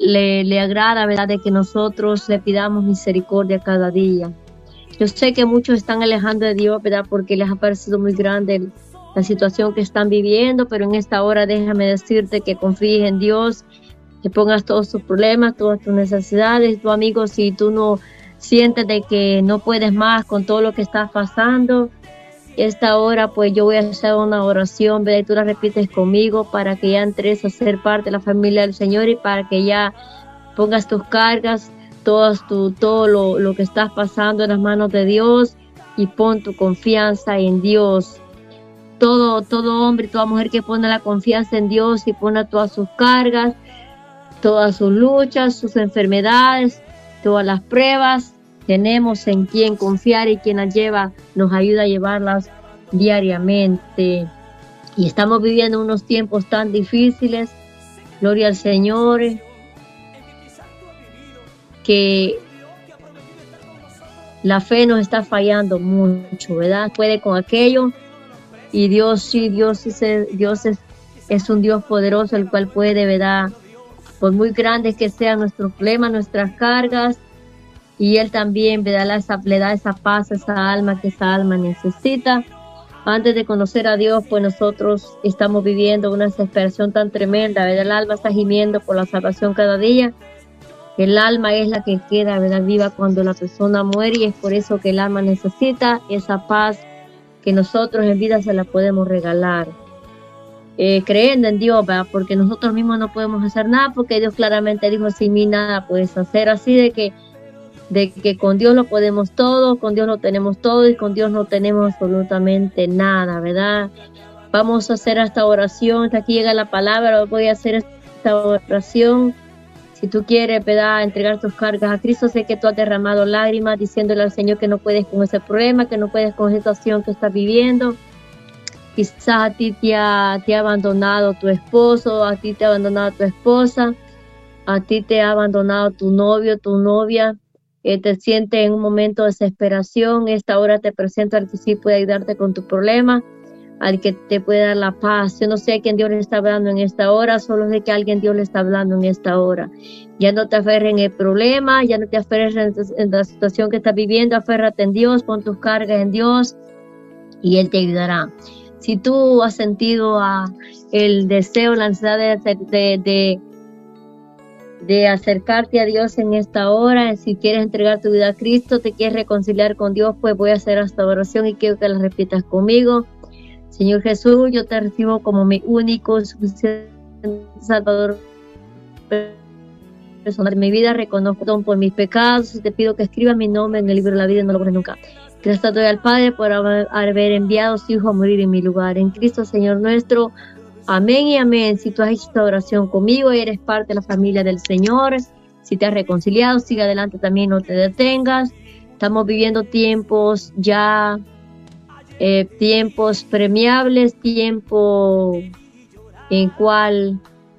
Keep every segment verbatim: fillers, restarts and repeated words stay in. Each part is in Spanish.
le, le agrada, ¿verdad?, de que nosotros le pidamos misericordia cada día. Yo sé que muchos están alejando de Dios, ¿verdad?, porque les ha parecido muy grande la situación que están viviendo, pero en esta hora déjame decirte que confíes en Dios, que pongas todos tus problemas, todas tus necesidades. Tu amigo, si tú no sientes de que no puedes más con todo lo que estás pasando, esta hora pues yo voy a hacer una oración, ¿verdad?, y tú la repites conmigo para que ya entres a ser parte de la familia del Señor y para que ya pongas tus cargas, todas tu, todo lo, lo que estás pasando en las manos de Dios y pon tu confianza en Dios. Todo, todo hombre y toda mujer que pone la confianza en Dios y pone todas sus cargas, todas sus luchas, sus enfermedades, todas las pruebas, tenemos en quien confiar y quien las lleva, nos ayuda a llevarlas diariamente. Y estamos viviendo unos tiempos tan difíciles, gloria al Señor, que la fe nos está fallando mucho, ¿verdad? Puede con aquello, y Dios sí, Dios, es, Dios es, es un Dios poderoso, el cual puede, ¿verdad?, por muy grandes que sean nuestros problemas, nuestras cargas, y Él también, ¿verdad?, le da esa paz, esa alma que esa alma necesita. Antes de conocer a Dios, pues nosotros estamos viviendo una desesperación tan tremenda, ¿verdad? El alma está gimiendo por la salvación cada día. El alma es la que queda, ¿verdad?, viva cuando la persona muere, y es por eso que el alma necesita esa paz que nosotros en vida se la podemos regalar. Eh, creyendo en Dios, ¿verdad?, porque nosotros mismos no podemos hacer nada, porque Dios claramente dijo, sin mí nada puedes hacer, así de que de que con Dios lo podemos todo, con Dios lo tenemos todo y con Dios no tenemos absolutamente nada, ¿verdad? Vamos a hacer esta oración, hasta aquí llega la palabra, voy a hacer esta oración. Si tú quieres, ¿verdad?, entregar tus cargas a Cristo, sé que tú has derramado lágrimas diciéndole al Señor que no puedes con ese problema, que no puedes con esa situación que estás viviendo. Quizás a ti te ha, te ha abandonado tu esposo, a ti te ha abandonado tu esposa, a ti te ha abandonado tu novio, tu novia. Eh, te sientes en un momento de desesperación. Esta hora te presento al que sí puede ayudarte con tu problema, al que te puede dar la paz. Yo no sé a quién Dios le está hablando en esta hora, solo sé que a alguien Dios le está hablando en esta hora. Ya no te aferres en el problema, ya no te aferres en, en la situación que estás viviendo, aférrate en Dios, pon tus cargas en Dios y Él te ayudará. Si tú has sentido uh, el deseo, la ansiedad de, de, de de acercarte a Dios en esta hora, si quieres entregar tu vida a Cristo, te quieres reconciliar con Dios, pues voy a hacer esta oración y quiero que la repitas conmigo. Señor Jesús, yo te recibo como mi único, suficiente Salvador personal de mi vida, reconozco por mis pecados y te pido que escribas mi nombre en el libro de la vida y no lo borres nunca. Gracias te doy al Padre por haber enviado a su Hijo a morir en mi lugar. En Cristo, Señor nuestro. Amén y amén. Si tú has hecho esta oración conmigo y eres parte de la familia del Señor, si te has reconciliado, sigue adelante también, no te detengas. Estamos viviendo tiempos ya, eh, tiempos premiables, tiempo en cual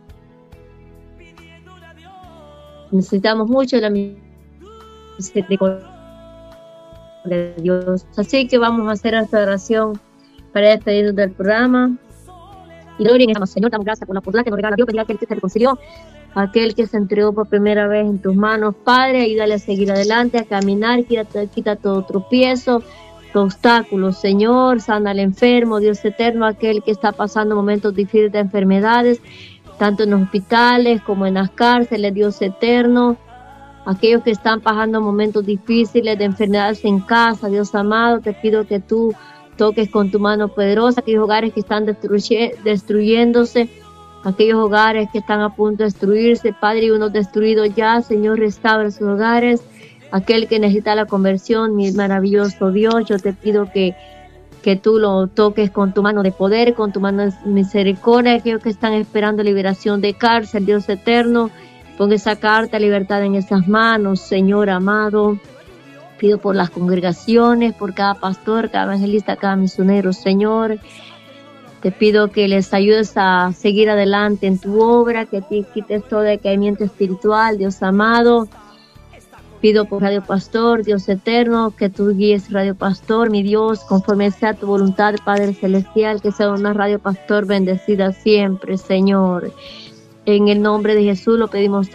necesitamos mucho la misericordia de Dios. Así que vamos a hacer esta oración para despedirnos del programa. Y gloria en el Señor, damos gracias por la oportunidad que nos regala Dios, pedir a aquel que se reconcilió, aquel que se entregó por primera vez en tus manos, Padre, ayúdale a seguir adelante, a caminar, quita, quita todo tropiezo, obstáculos, Señor, sana al enfermo, Dios eterno, aquel que está pasando momentos difíciles de enfermedades, tanto en los hospitales como en las cárceles, Dios eterno, aquellos que están pasando momentos difíciles de enfermedades en casa, Dios amado, te pido que tú toques con tu mano poderosa aquellos hogares que están destruye, destruyéndose, aquellos hogares que están a punto de destruirse, Padre, y unos destruidos ya, Señor, restaura sus hogares, aquel que necesita la conversión, mi maravilloso Dios, yo te pido que, que tú lo toques con tu mano de poder, con tu mano de misericordia, aquellos que están esperando liberación de cárcel, Dios eterno, pon esa carta de libertad en esas manos, Señor amado. Pido por las congregaciones, por cada pastor, cada evangelista, cada misionero, Señor. Te pido que les ayudes a seguir adelante en tu obra, que te quites todo decaimiento espiritual, Dios amado. Pido por Radio Pastor, Dios eterno, que tú guíes Radio Pastor, mi Dios, conforme sea tu voluntad, Padre Celestial, que sea una Radio Pastor bendecida siempre, Señor. En el nombre de Jesús lo pedimos.